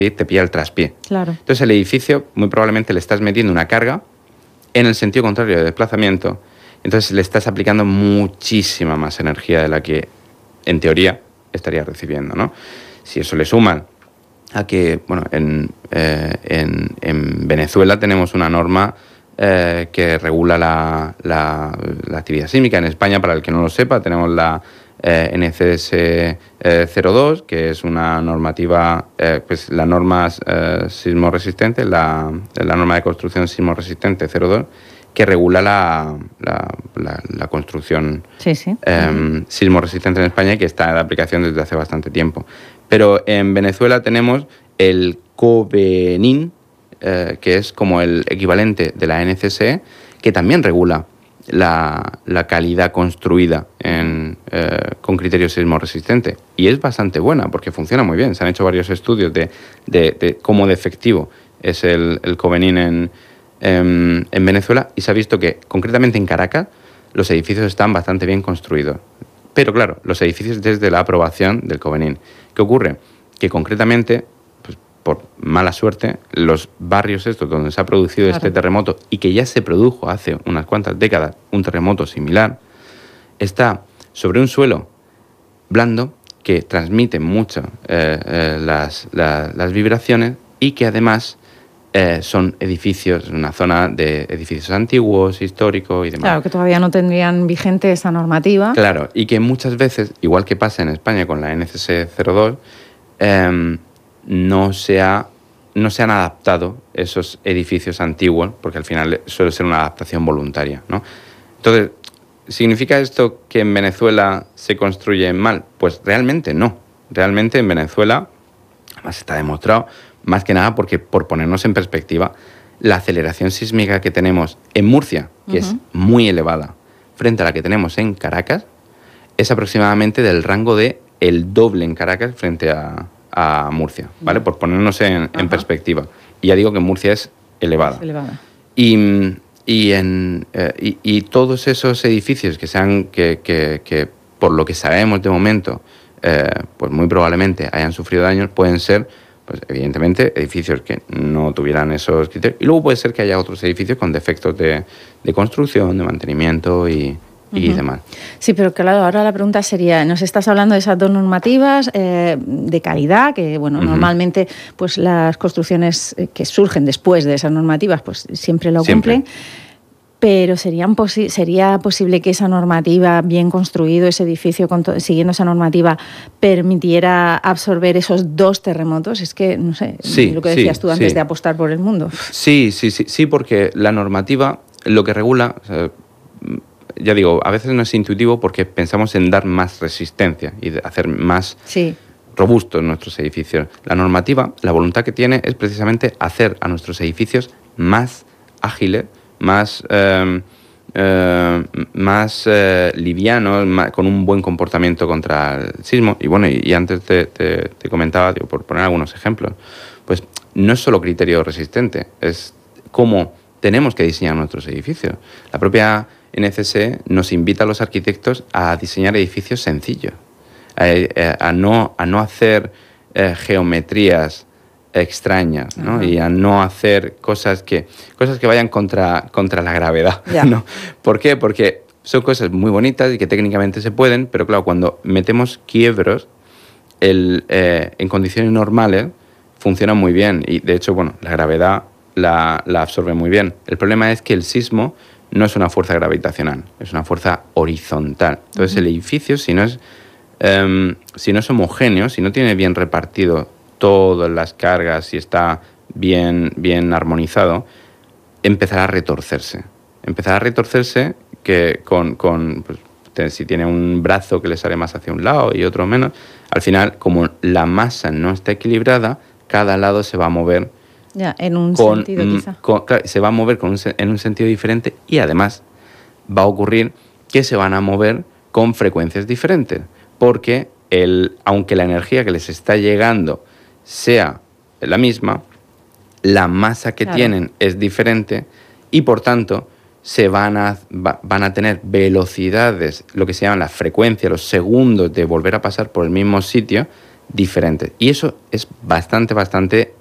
te pilla el traspié. Claro. Entonces el edificio muy probablemente le estás metiendo una carga en el sentido contrario de desplazamiento, entonces le estás aplicando muchísima más energía de la que en teoría estaría recibiendo, ¿no? Si eso le suman a que, bueno, en Venezuela tenemos una norma que regula la actividad sísmica. En España, para el que no lo sepa, tenemos la NCS 02, que es una normativa, pues la norma sismoresistente, la norma de construcción sismoresistente 02, que regula la construcción sismoresistente en España y que está en aplicación desde hace bastante tiempo. Pero en Venezuela tenemos el COVENIN, que es como el equivalente de la NCSE, que también regula la calidad construida con criterio sismoresistente. Y es bastante buena porque funciona muy bien. Se han hecho varios estudios de cómo de efectivo es el COVENIN en Venezuela, y se ha visto que concretamente en Caracas los edificios están bastante bien construidos. Pero claro, los edificios desde la aprobación del COVENIN. ¿Qué ocurre? Que concretamente, pues, por mala suerte, los barrios estos donde se ha producido este terremoto y que ya se produjo hace unas cuantas décadas un terremoto similar, está sobre un suelo blando que transmite mucho las vibraciones y que además son edificios, una zona de edificios antiguos, históricos y demás. Claro, que todavía no tendrían vigente esa normativa. Claro, y que muchas veces, igual que pasa en España con la NCS 02, no se han adaptado esos edificios antiguos, porque al final suele ser una adaptación voluntaria, ¿no? Entonces, ¿significa esto que en Venezuela se construye mal? Pues realmente no. Realmente en Venezuela, además está demostrado, más que nada porque, por ponernos en perspectiva, la aceleración sísmica que tenemos en Murcia, que es muy elevada, frente a la que tenemos en Caracas, es aproximadamente del rango de el doble en Caracas frente a Murcia, ¿vale? Por ponernos en perspectiva. Y ya digo que Murcia es elevada. Es elevada. Y todos esos edificios que por lo que sabemos de momento, pues muy probablemente hayan sufrido daños, pueden ser, pues evidentemente, edificios que no tuvieran esos criterios. Y luego puede ser que haya otros edificios con defectos de construcción, de mantenimiento y demás. Sí, pero claro, ahora la pregunta sería, nos estás hablando de esas dos normativas de calidad, que bueno, normalmente pues las construcciones que surgen después de esas normativas pues siempre lo cumplen. Pero ¿sería posible que esa normativa, bien construido, ese edificio siguiendo esa normativa, permitiera absorber esos dos terremotos? Es que, no sé, lo que decías tú antes de apostar por el mundo. Sí, porque la normativa lo que regula, ya digo, a veces no es intuitivo porque pensamos en dar más resistencia y de hacer más robustos nuestros edificios. La normativa, la voluntad que tiene es precisamente hacer a nuestros edificios más ágiles, más livianos, con un buen comportamiento contra el sismo. Y bueno, y antes te comentaba, digo, por poner algunos ejemplos, pues no es solo criterio resistente, es cómo tenemos que diseñar nuestros edificios. La propia NCSE nos invita a los arquitectos a diseñar edificios sencillos, a no hacer geometrías extrañas, ¿no? Y a no hacer cosas que vayan contra la gravedad, ¿no? ¿Por qué? Porque son cosas muy bonitas y que técnicamente se pueden, pero claro, cuando metemos quiebros en condiciones normales funcionan muy bien y de hecho, bueno, la gravedad la absorbe muy bien. El problema es que el sismo no es una fuerza gravitacional, es una fuerza horizontal. Entonces el edificio, si no es homogéneo, si no tiene bien repartido todas las cargas, si está bien armonizado, empezará a retorcerse. Empezará a retorcerse que pues, si tiene un brazo que le sale más hacia un lado y otro menos, al final, como la masa no está equilibrada, cada lado se va a mover en un sentido quizá. Claro, se va a mover en un sentido diferente y además va a ocurrir que se van a mover con frecuencias diferentes, porque aunque la energía que les está llegando sea la misma, la masa que tienen es diferente y por tanto van a tener velocidades, lo que se llaman la frecuencia, los segundos de volver a pasar por el mismo sitio, diferentes. Y eso es bastante